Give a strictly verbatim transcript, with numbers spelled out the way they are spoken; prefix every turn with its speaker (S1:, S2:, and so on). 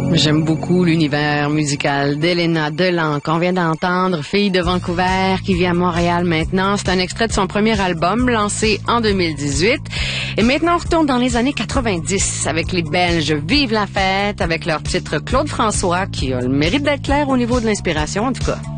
S1: J'aime beaucoup l'univers musical d'Elena Delan qu'on vient d'entendre, fille de Vancouver qui vit à Montréal maintenant. C'est un extrait de son premier album lancé en deux mille dix-huit. Et maintenant, on retourne dans les années quatre-vingt-dix avec les Belges Vive la fête avec leur titre Claude François qui a le mérite d'être clair au niveau de l'inspiration en tout cas.